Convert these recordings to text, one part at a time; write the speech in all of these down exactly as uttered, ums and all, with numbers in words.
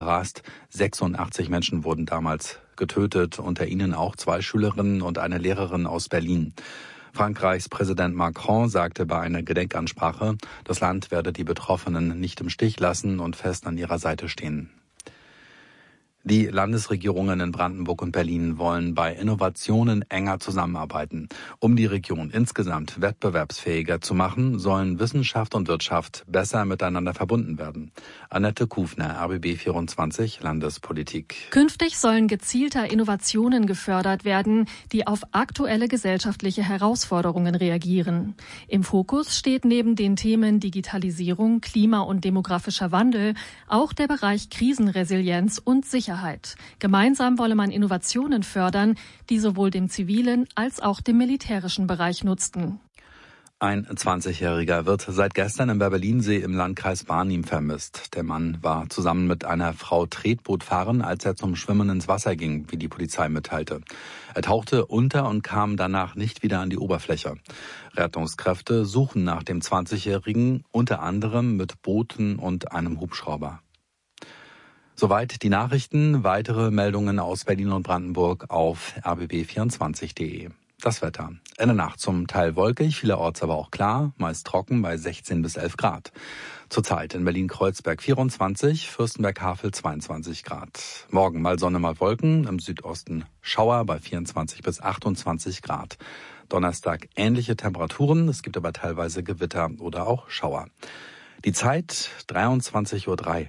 abgerast. sechsundachtzig Menschen wurden damals getötet, unter ihnen auch zwei Schülerinnen und eine Lehrerin aus Berlin. Frankreichs Präsident Macron sagte bei einer Gedenkansprache, das Land werde die Betroffenen nicht im Stich lassen und fest an ihrer Seite stehen. Die Landesregierungen in Brandenburg und Berlin wollen bei Innovationen enger zusammenarbeiten. Um die Region insgesamt wettbewerbsfähiger zu machen, sollen Wissenschaft und Wirtschaft besser miteinander verbunden werden. Annette Kufner, R B B vierundzwanzig, Landespolitik. Künftig sollen gezielter Innovationen gefördert werden, die auf aktuelle gesellschaftliche Herausforderungen reagieren. Im Fokus steht neben den Themen Digitalisierung, Klima- und demografischer Wandel auch der Bereich Krisenresilienz und Sicherheit. Gemeinsam wolle man Innovationen fördern, die sowohl dem zivilen als auch dem militärischen Bereich nutzten. Ein zwanzigjähriger wird seit gestern im Werbellinsee im Landkreis Barnim vermisst. Der Mann war zusammen mit einer Frau Tretboot fahren, als er zum Schwimmen ins Wasser ging, wie die Polizei mitteilte. Er tauchte unter und kam danach nicht wieder an die Oberfläche. Rettungskräfte suchen nach dem zwanzigjährigen, unter anderem mit Booten und einem Hubschrauber. Soweit die Nachrichten. Weitere Meldungen aus Berlin und Brandenburg auf r b b vierundzwanzig punkt d e. Das Wetter. In der Nacht zum Teil wolkig, vielerorts aber auch klar, meist trocken bei sechzehn bis elf Grad. Zurzeit in Berlin-Kreuzberg vierundzwanzig, Fürstenberg-Havel zweiundzwanzig Grad. Morgen mal Sonne, mal Wolken, im Südosten Schauer bei vierundzwanzig bis achtundzwanzig Grad. Donnerstag ähnliche Temperaturen, es gibt aber teilweise Gewitter oder auch Schauer. Die Zeit dreiundzwanzig Uhr drei.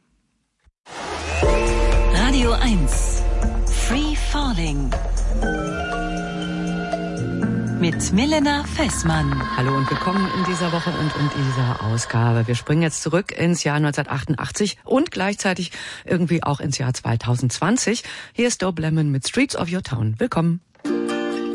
Radio eins Free Falling mit Milena Fessmann. Hallo und willkommen in dieser Woche und in dieser Ausgabe. Wir springen jetzt zurück ins Jahr neunzehnhundertachtundachtzig und gleichzeitig irgendwie auch ins Jahr zweitausendzwanzig. Hier ist Dope Lemon mit Streets of Your Town. Willkommen.